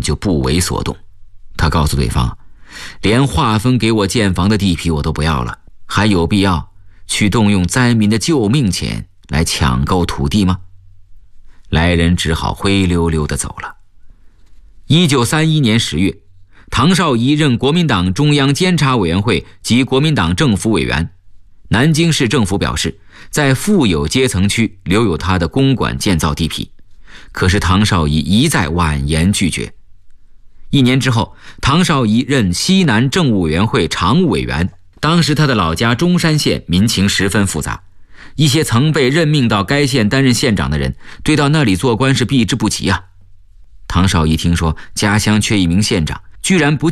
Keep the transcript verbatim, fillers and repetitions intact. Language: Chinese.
就不为所动。他告诉对方，连划分给我建房的地皮我都不要了，还有必要去动用灾民的救命钱来抢购土地吗？来人只好灰溜溜地走了。一九三一年十月，唐绍仪任国民党中央监察委员会及国民党政府委员。南京市政府表示，在富有阶层区留有他的公馆建造地皮，可是唐绍仪一再婉言拒绝。一年之后，唐绍仪任西南政务委员会常务委员。当时他的老家中山县民情十分复杂，一些曾被任命到该县担任县长的人对到那里做官是避之不及啊。唐绍仪听说家乡缺一名县长，居然不